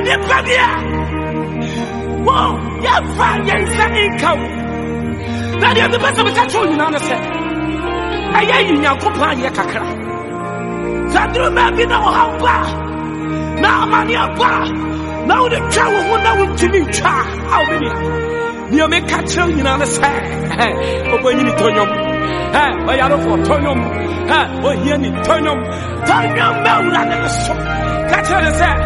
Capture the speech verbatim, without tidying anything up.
the Pavia. Whoa, you're fine, you're income. Now you're the best of the country, you know. I hear you now, Copa, Yakaka. Sandro Mabi no Hamba. Now, Mania Ba. Now the cow will know to me. How many? You may catch you, you know. Oh, when you turn your head, I don't want to turn your head. Oh, you need to turn your head. Turn your mouth. Catch her.